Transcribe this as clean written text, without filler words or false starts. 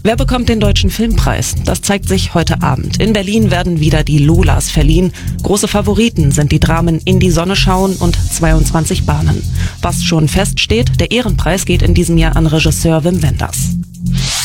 Wer bekommt den Deutschen Filmpreis? Das zeigt sich heute Abend. In Berlin werden wieder die Lolas verliehen. Große Favoriten sind die Dramen In die Sonne schauen und 22 Bahnen. Was schon feststeht, der Ehrenpreis geht in diesem Jahr an Regisseur Wim Wenders.